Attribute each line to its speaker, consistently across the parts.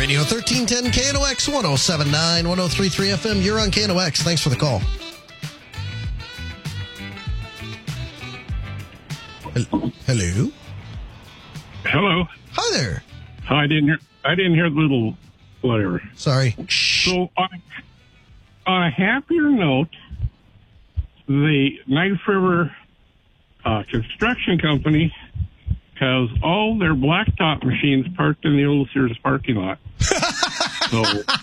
Speaker 1: Radio 1310 KNOX 1079 1033 FM. You're on KNOX. Thanks for the call. Hello.
Speaker 2: Hello.
Speaker 1: Hi there.
Speaker 2: I didn't hear the little whatever.
Speaker 1: Sorry.
Speaker 2: So on a happier note, the Knife River construction company has all their blacktop machines parked in the old Sears parking lot. So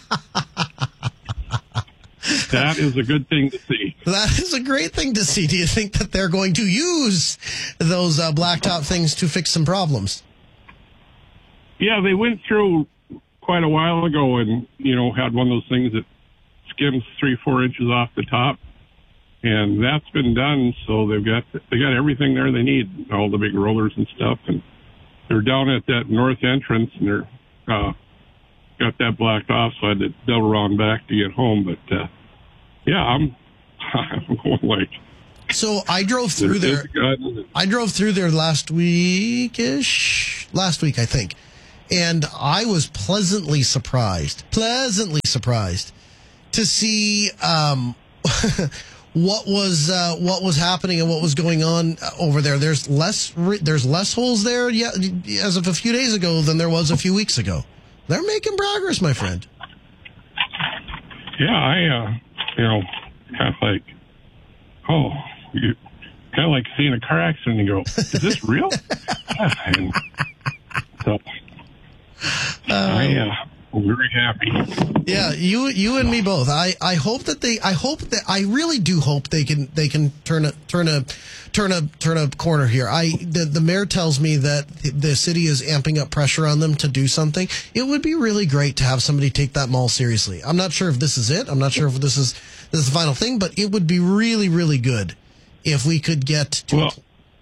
Speaker 2: that is a good thing to see.
Speaker 1: That is a great thing to see. Do you think that they're going to use those blacktop things to fix some problems?
Speaker 2: Yeah, they went through quite a while ago and, had one of those things that skims 3-4 inches off the top. And that's been done, so they got everything there they need, all the big rollers and stuff. And they're down at that north entrance, and they're got that blocked off, so I had to double around back to get home. But I'm going like.
Speaker 1: So I drove through there. I drove through there last week, I think, and I was pleasantly surprised to see. What was happening and what was going on over there? There's less holes there as of a few days ago than there was a few weeks ago. They're making progress, my friend.
Speaker 2: Yeah, I kind of like, you kind of like seeing a car accident and you go, is this real? And so I'm very happy.
Speaker 1: Yeah, you and me both. I really do hope they can turn a corner here. The mayor tells me that the city is amping up pressure on them to do something. It would be really great to have somebody take that mall seriously. I'm not sure if this is it. I'm not sure if this is the final thing, but it would be really, really good if we could get to.
Speaker 2: Well,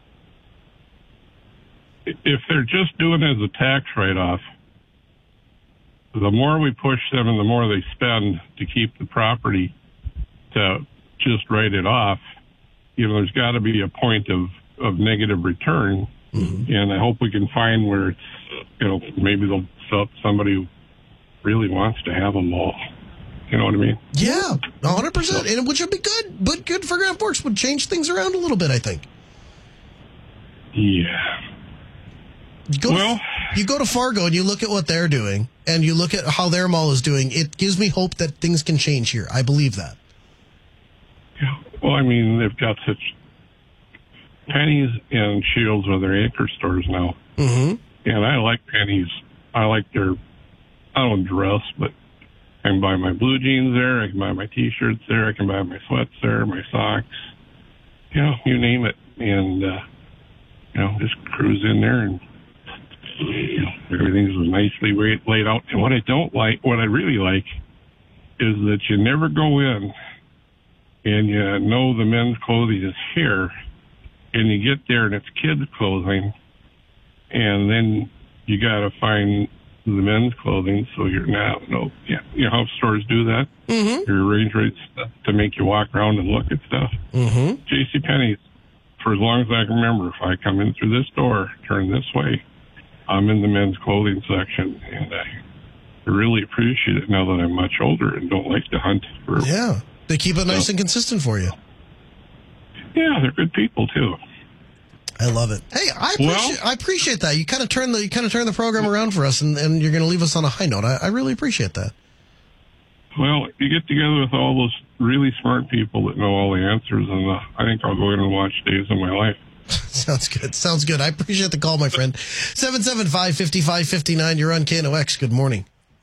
Speaker 2: if they're just doing it as a tax write-off, the more we push them and the more they spend to keep the property to just write it off, there's got to be a point of negative return. Mm-hmm. And I hope we can find where it's, maybe they'll sell to somebody who really wants to have a mall. You know what I mean?
Speaker 1: Yeah, 100%. And which would be good, but good for Grand Forks, would change things around a little bit, I think.
Speaker 2: Yeah.
Speaker 1: You go to Fargo and you look at what they're doing and you look at how their mall is doing. It gives me hope that things can change here. I believe that.
Speaker 2: Yeah. Well, I mean, they've got such Penny's and Shields are their anchor stores now. Mm-hmm. And I like Penny's. I like I don't dress, but I can buy my blue jeans there. I can buy my T-shirts there. I can buy my sweats there, my socks. You name it. And, just cruise in there and everything's nicely laid out. And what I really like is that you never go in and you know the men's clothing is here and you get there and it's kids' clothing and then you got to find the men's clothing. So you're now, how stores do that. Mm-hmm. You arrange stuff to make you walk around and look at stuff. Mm-hmm. JCPenney's, for as long as I can remember, if I come in through this door, turn this way, I'm in the men's clothing section, and I really appreciate it now that I'm much older and don't like to hunt for.
Speaker 1: Yeah, they keep it nice and consistent for you.
Speaker 2: Yeah, they're good people too.
Speaker 1: I love it. Hey, I appreciate that. You kind of turn the program around for us, and you're going to leave us on a high note. I really appreciate that.
Speaker 2: Well, you get together with all those really smart people that know all the answers, and I think I'll go in and watch Days of My Life.
Speaker 1: Sounds good. I appreciate the call, my friend. 775-5559. You're on KNOX. Good morning.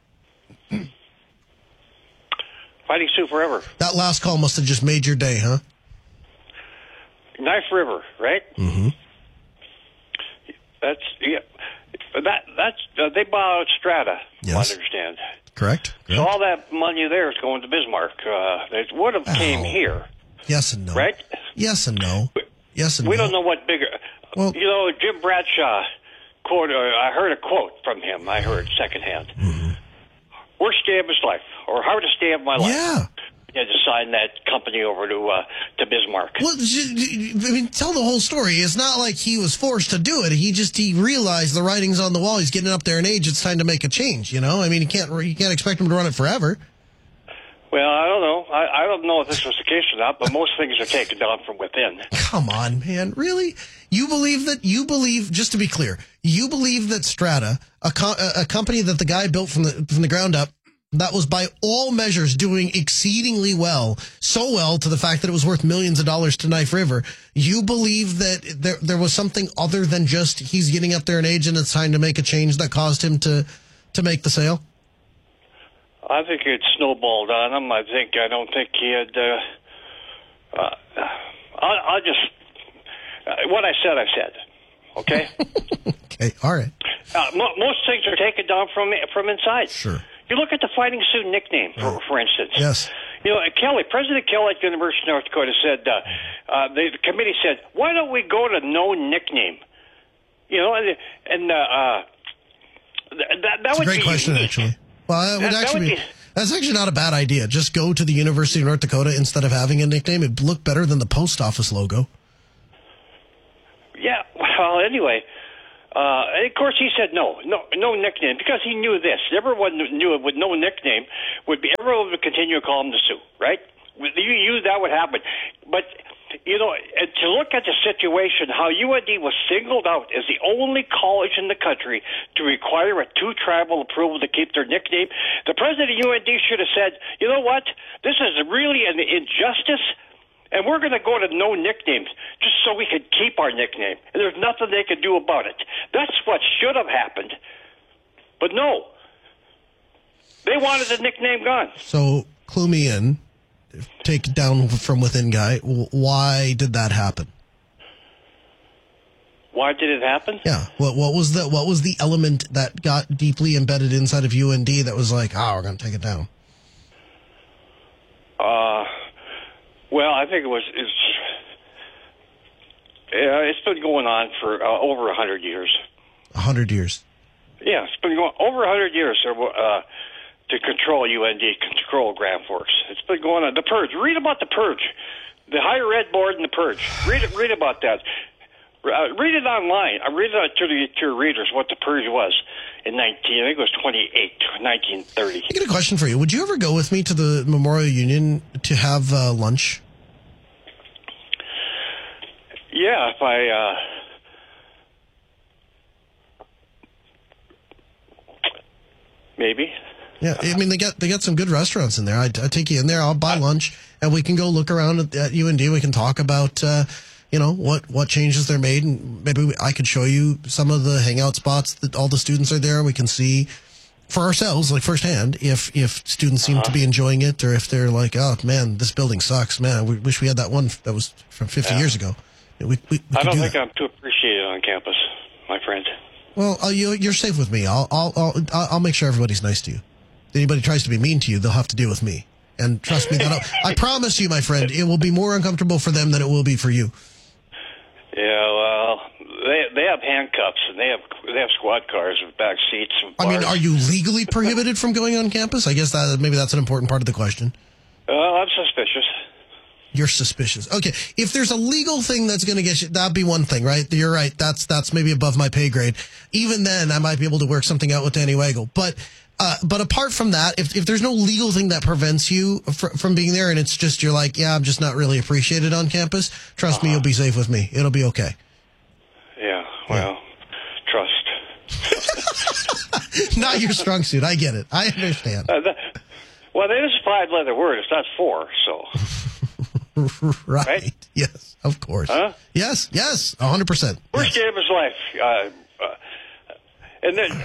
Speaker 3: Fighting Sioux forever.
Speaker 1: That last call must have just made your day, huh?
Speaker 3: Knife River, right? Mm-hmm. That's they bought out Strata.
Speaker 1: Yes.
Speaker 3: I understand.
Speaker 1: Correct.
Speaker 3: So all that money there is going to Bismarck. It would have came here.
Speaker 1: Yes and no.
Speaker 3: Right?
Speaker 1: Yes and no. Yes and
Speaker 3: we
Speaker 1: no.
Speaker 3: don't know what bigger. Well, Jim Bradshaw quote. I heard a quote from him. I heard secondhand. Mm-hmm. Worst day of his life, or hardest day of my life.
Speaker 1: Yeah.
Speaker 3: had to sign that company over to Bismarck.
Speaker 1: Well, I mean, tell the whole story. It's not like he was forced to do it. He realized the writing's on the wall. He's getting up there in age. It's time to make a change. You know, I mean, you can't expect him to run it forever.
Speaker 3: Well, I don't know. I don't know if this was the case or not, but most things are taken down from within.
Speaker 1: Come on, man. Really? You believe, just to be clear, you believe that Strata, a company that the guy built from the ground up, that was by all measures doing exceedingly well, so well to the fact that it was worth millions of dollars to Knife River. You believe that there was something other than just he's getting up there in age and it's time to make a change that caused him to make the sale?
Speaker 3: I think it snowballed on him. I don't think he had. I'll just. What I said. Okay?
Speaker 1: Okay, all right.
Speaker 3: Most things are taken down from inside.
Speaker 1: Sure.
Speaker 3: You look at the Fighting Sioux nickname, for instance.
Speaker 1: Yes.
Speaker 3: You know, President Kelly at the University of North Dakota said, the committee said, why don't we go to no nickname? You know, and that
Speaker 1: That's
Speaker 3: would
Speaker 1: a great
Speaker 3: be
Speaker 1: question,
Speaker 3: unique.
Speaker 1: actually. Well,
Speaker 3: That
Speaker 1: that's actually not a bad idea. Just go to the University of North Dakota instead of having a nickname. It'd look better than the post office logo.
Speaker 3: Yeah, well, anyway, of course he said no nickname, because he knew this. Everyone knew it with no nickname everyone would continue to call him the Sioux, right? You knew that would happen. But, you know, to look at the situation, how UND was singled out as the only college in the country to require a two-tribal approval to keep their nickname, the president of UND should have said, you know what, this is really an injustice, and we're going to go to no nicknames just so we can keep our nickname. And there's nothing they can do about it. That's what should have happened. But no. They wanted the nickname gone.
Speaker 1: So, clue me in. Take it down from within, guy. Why did that happen?
Speaker 3: Why did it happen?
Speaker 1: Yeah. What was the element that got deeply embedded inside of UND that was like, we're going to take it down?
Speaker 3: Well, I think it's been going on for over 100 years.
Speaker 1: 100 years.
Speaker 3: Yeah, it's been going over 100 years to control UND, control Grand Forks. It's been going on. The Purge. Read about the Purge. The Higher Ed Board and the Purge. Read about that. Read it online. I read it to your readers what the Purge was in 1930.
Speaker 1: I get a question for you. Would you ever go with me to the Memorial Union to have lunch?
Speaker 3: Yeah, if I... maybe.
Speaker 1: Yeah, I mean, they got some good restaurants in there. I take you in there. I'll buy lunch, and we can go look around at UND. We can talk about, what changes they're made, and maybe I could show you some of the hangout spots that all the students are there. We can see for ourselves, like firsthand, if students seem to be enjoying it, or if they're like, oh man, this building sucks. Man, we wish we had that one that was from 50 years ago. We
Speaker 3: I don't think I'm too appreciated on campus, my friend.
Speaker 1: Well, you're safe with me. I'll make sure everybody's nice to you. If anybody tries to be mean to you, they'll have to deal with me. And trust me, I promise you, my friend, it will be more uncomfortable for them than it will be for you.
Speaker 3: Yeah, well, they have handcuffs and they have squad cars with back seats.
Speaker 1: I mean, are you legally prohibited from going on campus? I guess maybe that's an important part of the question.
Speaker 3: I'm suspicious.
Speaker 1: You're suspicious. Okay, if there's a legal thing that's going to get you, that'd be one thing, right? You're right. That's maybe above my pay grade. Even then, I might be able to work something out with Danny Weigel. But apart from that, if there's no legal thing that prevents you from being there, and it's just you're like, yeah, I'm just not really appreciated on campus. Trust me, you'll be safe with me. It'll be okay.
Speaker 3: Yeah. Well, trust.
Speaker 1: Not your strong suit. I get it. I understand.
Speaker 3: Well, it is a 5-letter word. It's not 4, so.
Speaker 1: Right. Yes, of course.
Speaker 3: Huh?
Speaker 1: Yes, 100%.
Speaker 3: Worst game of his life. And then,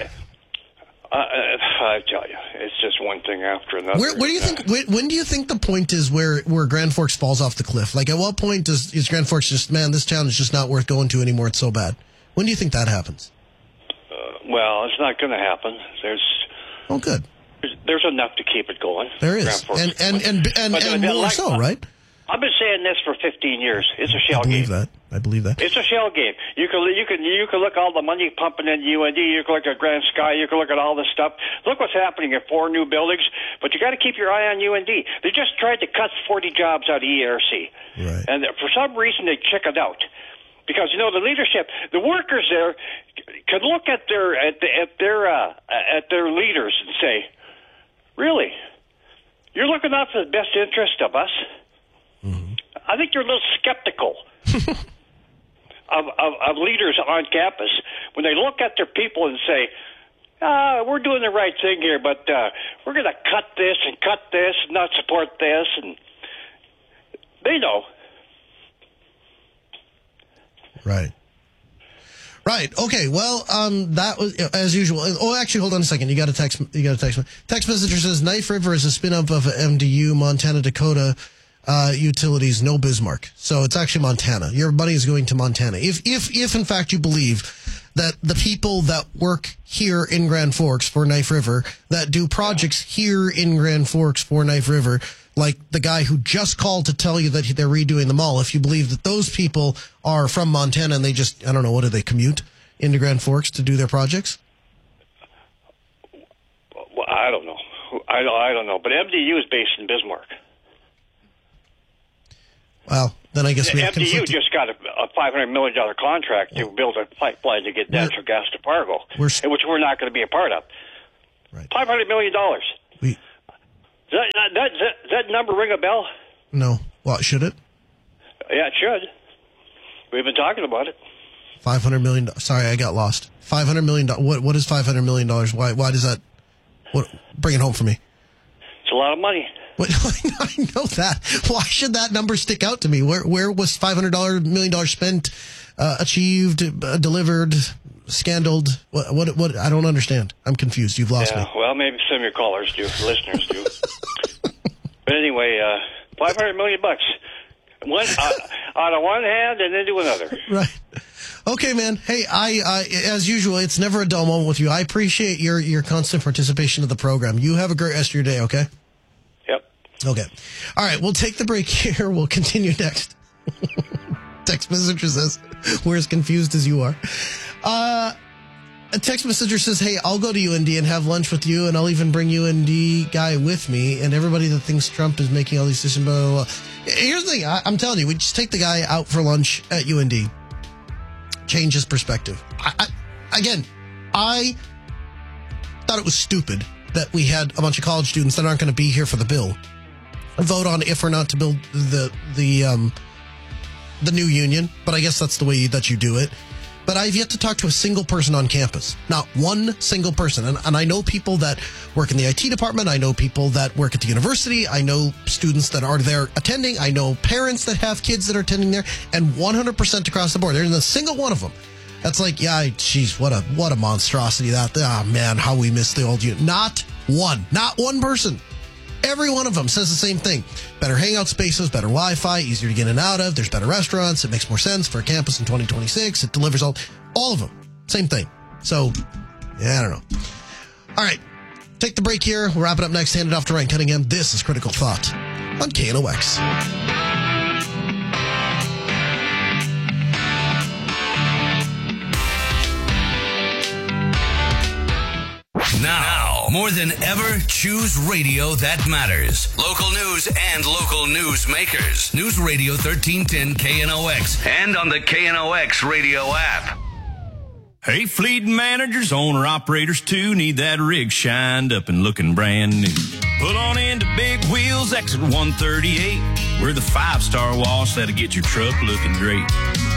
Speaker 3: I tell you, it's just one thing after another.
Speaker 1: Where do you think? When do you think the point is where Grand Forks falls off the cliff? Like, at what point is Grand Forks just, man, this town is just not worth going to anymore? It's so bad. When do you think that happens?
Speaker 3: Well, it's not going to happen.
Speaker 1: Good.
Speaker 3: There's enough to keep it going.
Speaker 1: There is, and more so, right?
Speaker 3: I've been saying this for 15 years. It's a shell game.
Speaker 1: I believe that.
Speaker 3: It's a shell game. You can look at all the money pumping into UND. You can look at Grand Sky. You can look at all this stuff. Look what's happening at 4 new buildings. But you got to keep your eye on UND. They just tried to cut 40 jobs out of ERC,
Speaker 1: right.
Speaker 3: And for some reason they chickened out. Because the leadership, the workers there, can look at their leaders and say, "Really, you're looking out for the best interest of us." Mm-hmm. I think you're a little skeptical of leaders on campus when they look at their people and say, "We're doing the right thing here, but we're going to cut this and not support this," and they know.
Speaker 1: Right. Okay. Well, that was as usual. Oh, actually, hold on a second. You got a text. Text messenger says Knife River is a spin-up of MDU, Montana Dakota Utilities, no Bismarck. So it's actually Montana. Your buddy is going to Montana. If in fact you believe that the people that work here in Grand Forks for Knife River, that do projects here in Grand Forks for Knife River, like the guy who just called to tell you that they're redoing the mall, if you believe that those people are from Montana and they just, I don't know, what do they commute into Grand Forks to do their projects?
Speaker 3: Well, I don't know. I don't know. But MDU is based in Bismarck.
Speaker 1: Well, then I guess we have
Speaker 3: MDU just got a $500 million contract to build a pipeline to get natural gas to Fargo, which we're not going to be a part of.
Speaker 1: Right.
Speaker 3: $500 million. Does that number ring a bell?
Speaker 1: No. Well, should it?
Speaker 3: Yeah, it should. We've been talking about it.
Speaker 1: $500 million. Sorry, I got lost. $500 million. What is $500 million? Why does that? Bring it home for me.
Speaker 3: It's a lot of money.
Speaker 1: I know that. Why should that number stick out to me? Where was $500 million spent, achieved, delivered, scandaled? What? I don't understand. I'm confused. You've lost me.
Speaker 3: Well, maybe some of your callers do, listeners do. But anyway, $500 million one out of one hand and into another.
Speaker 1: Right. Okay, man. Hey, I as usual, it's never a dull moment with you. I appreciate your constant participation of the program. You have a great rest of your day. Okay. Okay. All right. We'll take the break here. We'll continue next. Text messenger says, we're as confused as you are. A text messenger says, hey, I'll go to UND and have lunch with you, and I'll even bring UND guy with me, and everybody that thinks Trump is making all these decisions, blah, blah, blah. Here's the thing. I'm telling you, we just take the guy out for lunch at UND. Change his perspective. I thought it was stupid that we had a bunch of college students that aren't going to be here for the bill vote on if or not to build the new union, but I guess that's the way that you do it. But I've yet to talk to a single person on campus. Not one single person. And I know people that work in the IT department. I know people that work at the university. I know students that are there attending. I know parents that have kids that are attending there. And 100% across the board. There isn't a single one of them that's like, yeah, geez, what a monstrosity that. Oh, man, how we miss the old union. Not one person. Every one of them says the same thing. Better hangout spaces, better Wi-Fi, easier to get in and out of. There's better restaurants. It makes more sense for a campus in 2026. It delivers all of them. Same thing. So, yeah, I don't know. All right. Take the break here. We'll wrap it up next. Hand it off to Ryan Cunningham. This is Critical Thought on KNOX.
Speaker 4: Now, more than ever, choose radio that matters. Local news and local news makers. News Radio 1310 KNOX and on the KNOX radio app.
Speaker 5: Hey, fleet managers, owner-operators too, need that rig shined up and looking brand new. Pull on into Big Wheels, exit 138. We're the 5-star wash that'll get your truck looking great.